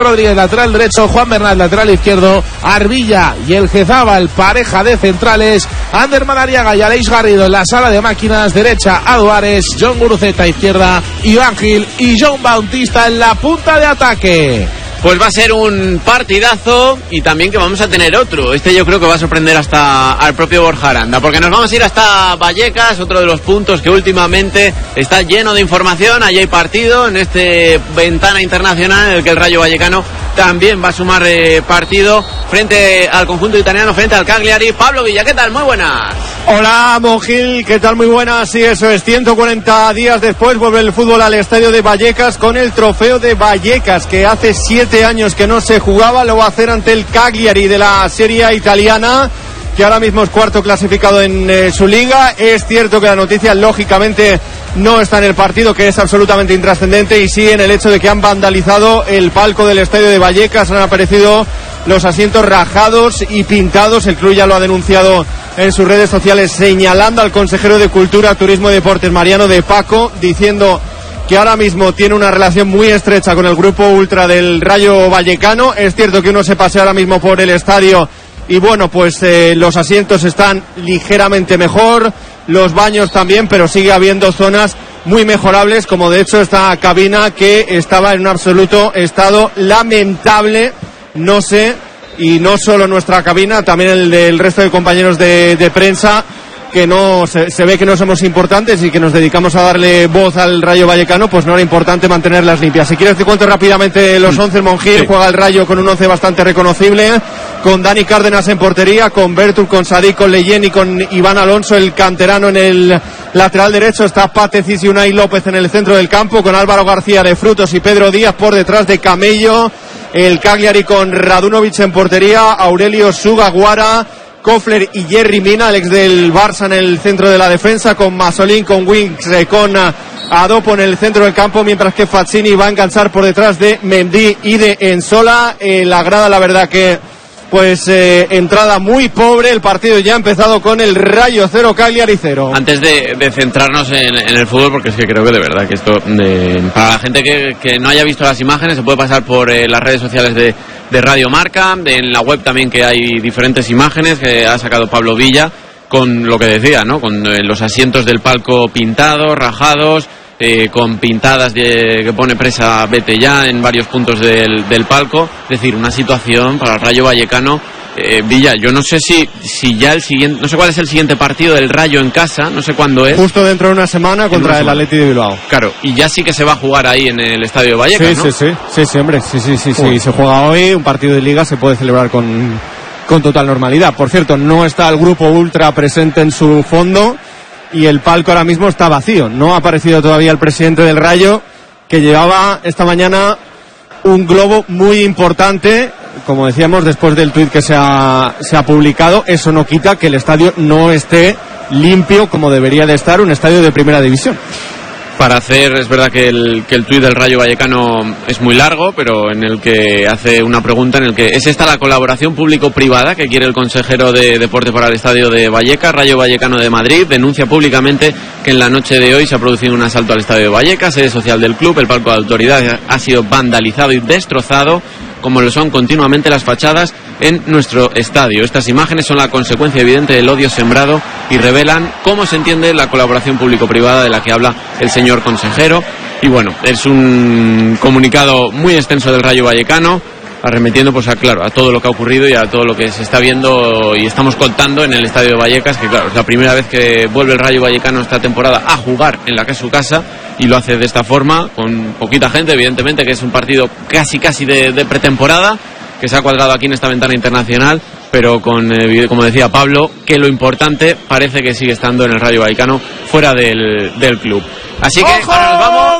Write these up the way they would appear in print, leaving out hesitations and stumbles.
Rodríguez, lateral derecho, Juan Bernat, lateral izquierdo, Arbilla y el Gezábal, pareja de centrales, Ander Madariaga y Aleix Garrido en la sala de máquinas, derecha Aduares, John Guruceta izquierda, Iván Gil y John Bautista en la punta de ataque. Pues va a ser un partidazo y también que vamos a tener otro. Este yo creo que va a sorprender hasta al propio Borja Aranda, porque nos vamos a ir hasta Vallecas, otro de los puntos que últimamente está lleno de información. Allí hay partido en este ventana internacional en el que el Rayo Vallecano también va a sumar partido frente al conjunto italiano, frente al Cagliari. Pablo Villa, ¿qué tal? Muy buenas. Hola, Monjil, ¿qué tal? Muy buenas. Sí, eso es, 140 días después vuelve el fútbol al estadio de Vallecas con el trofeo de Vallecas, que hace 7 años que no se jugaba. Lo va a hacer ante el Cagliari de la Serie A italiana, que ahora mismo es cuarto clasificado en su liga. Es cierto que la noticia lógicamente no está en el partido, que es absolutamente intrascendente, y sí en el hecho de que han vandalizado el palco del estadio de Vallecas. Han aparecido los asientos rajados y pintados. El club ya lo ha denunciado en sus redes sociales, señalando al consejero de Cultura, Turismo y Deportes, Mariano de Paco, diciendo que ahora mismo tiene una relación muy estrecha con el grupo ultra del Rayo Vallecano. Es cierto que uno se pasea ahora mismo por el estadio y bueno, pues los asientos están ligeramente mejor, los baños también, pero sigue habiendo zonas muy mejorables, como de hecho esta cabina que estaba en un absoluto estado lamentable. No sé, y no solo nuestra cabina, también el del resto de compañeros de prensa, que no se ve que no somos importantes y que nos dedicamos a darle voz al Rayo Vallecano, pues no era importante mantenerlas limpias. Si quieres te cuento rápidamente los 11. Monjil, sí. Juega el Rayo con un 11 bastante reconocible, con Dani Cárdenas en portería, con Bertul, con Sadik, con Leyen y con Iván Alonso, el canterano, en el lateral derecho. Está Patecis y Unai López en el centro del campo, con Álvaro García de Frutos y Pedro Díaz por detrás de Camello. El Cagliari con Radunovic en portería, Aurelio Sugaguara, Kofler y Jerry Mina, el ex del Barça, en el centro de la defensa, con Masolín, con Winks, con Adopo en el centro del campo, mientras que Fazzini va a enganchar por detrás de Mendy y de Ensola. La grada, la verdad que pues entrada muy pobre. El partido ya ha empezado con el Rayo 0, Cagliari 0. Antes de centrarnos en el fútbol, porque es que creo que de verdad que esto, para la gente que no haya visto las imágenes, se puede pasar por las redes sociales de Radio Marca, en la web también, que hay diferentes imágenes que ha sacado Pablo Villa, con lo que decía, ¿no? Con los asientos del palco pintados, rajados, con pintadas que pone presa vete ya en varios puntos del palco. Es decir, una situación para el Rayo Vallecano. Villa, yo no sé si ya el siguiente, no sé cuál es el siguiente partido del Rayo en casa, no sé cuándo es. Justo dentro de una semana contra el Athletic de Bilbao. Claro, y ya sí que se va a jugar ahí en el estadio de Vallecas, ¿no? Sí, hombre, sí, se juega hoy, un partido de liga se puede celebrar con total normalidad. Por cierto, no está el grupo ultra presente en su fondo y el palco ahora mismo está vacío. No ha aparecido todavía el presidente del Rayo, que llevaba esta mañana un globo muy importante. Como decíamos, después del tuit que se ha publicado, eso no quita que el estadio no esté limpio como debería de estar un estadio de primera división. Para hacer, es verdad que el tuit del Rayo Vallecano es muy largo, pero en el que hace una pregunta en el que ¿es esta la colaboración público-privada que quiere el consejero de Deporte para el estadio de Vallecas? Rayo Vallecano de Madrid denuncia públicamente que en la noche de hoy se ha producido un asalto al estadio de Vallecas, sede social del club. El palco de autoridad ha sido vandalizado y destrozado, como lo son continuamente las fachadas en nuestro estadio. Estas imágenes son la consecuencia evidente del odio sembrado y revelan cómo se entiende la colaboración público-privada de la que habla el señor consejero. Y bueno, es un comunicado muy extenso del Rayo Vallecano, arremetiendo pues a todo lo que ha ocurrido y a todo lo que se está viendo y estamos contando en el estadio de Vallecas, que claro, es la primera vez que vuelve el Rayo Vallecano esta temporada a jugar en la que es su casa, y lo hace de esta forma, con poquita gente, evidentemente, que es un partido casi de pretemporada, que se ha cuadrado aquí en esta ventana internacional, pero con, como decía Pablo, que lo importante parece que sigue estando en el Rayo Vallecano, fuera del club. Así que ¡ojo! Ahora nos vamos.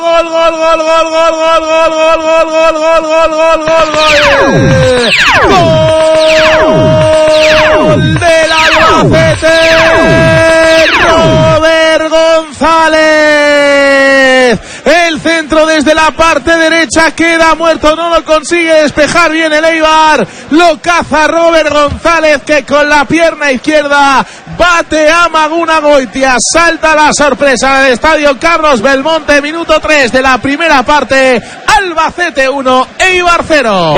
¡Gol del Albacete! Robert González. El centro desde la parte derecha queda muerto, no lo consigue despejar bien el Eibar. Lo caza Robert González, que con la pierna izquierda bate a Maguna Goitia. Salta la sorpresa del estadio Carlos Belmonte. Minuto 3 de la primera parte. Albacete 1, Eibar 0.